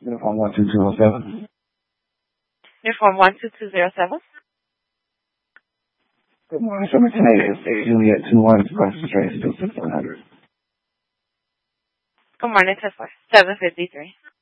Uniform 12207. Uniform 12207. Good morning, 1788, Juliet 21, West Trace, 6700. Good morning, Tesla 753.